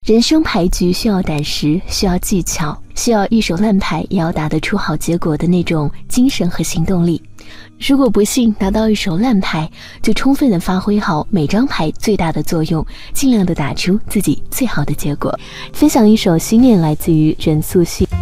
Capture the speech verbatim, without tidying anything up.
人生牌局需要胆识，需要技巧，需要一手烂牌也要打得出好结果的那种精神和行动力。如果不幸拿到一手烂牌，就充分的发挥好每张牌最大的作用，尽量的打出自己最好的结果。分享一首心念，来自于任素汐。